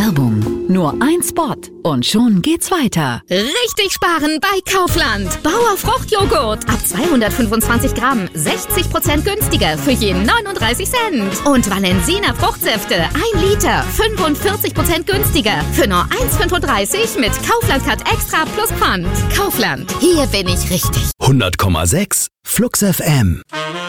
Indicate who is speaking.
Speaker 1: Werbung. Nur ein Spot und schon geht's weiter.
Speaker 2: Richtig sparen bei Kaufland. Bauer Fruchtjoghurt ab 225 Gramm 60% günstiger für je 39 Cent. Und Valensina Fruchtsäfte 1 Liter 45% günstiger für nur 1,35 mit Kaufland Cut Extra plus Pfand. Kaufland, hier bin ich richtig.
Speaker 3: 100,6 Flux FM.